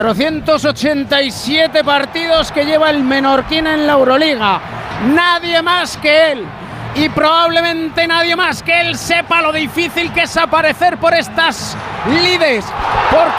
487 partidos que lleva el menorquín en la Euroliga. Nadie más que él. Y probablemente nadie más que él sepa lo difícil que es aparecer por estas lides. Porque